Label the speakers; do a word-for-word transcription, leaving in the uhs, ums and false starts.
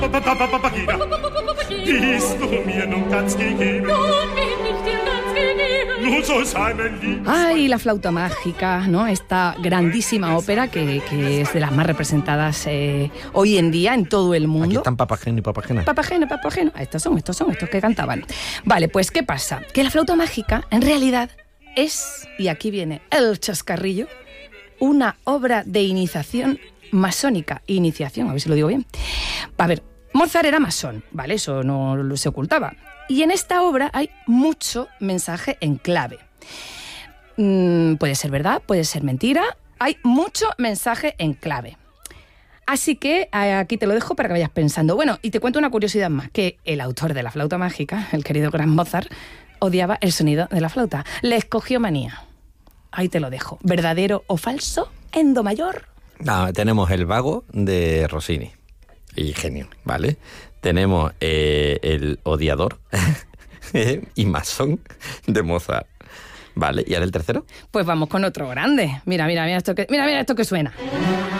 Speaker 1: Ay, la flauta mágica, ¿no? Esta grandísima ópera que, que es de las más representadas eh, hoy en día en todo el mundo.
Speaker 2: Aquí están Papageno y Papagena.
Speaker 1: Papageno, Papageno. Estos son, estos son, estos que cantaban. Vale, pues ¿qué pasa? Que la flauta mágica, en realidad, es, y aquí viene el chascarrillo, una obra de iniciación masónica. Iniciación, a ver si lo digo bien. A ver, Mozart era masón, ¿vale? Eso no se ocultaba. Y en esta obra hay mucho mensaje en clave. Mm, puede ser verdad, puede ser mentira. Hay mucho mensaje en clave. Así que aquí te lo dejo para que vayas pensando. Bueno, y te cuento una curiosidad más, que el autor de la flauta mágica, el querido gran Mozart, odiaba el sonido de la flauta. Le escogió manía. Ahí te lo dejo. ¿Verdadero o falso? En do mayor.
Speaker 2: No, tenemos el vago de Rossini. Y genio, ¿vale? Tenemos eh, el odiador y masón de Mozart. Vale, ¿y ahora el tercero?
Speaker 1: Pues vamos con otro grande. Mira, mira, mira esto que, mira, mira esto que suena.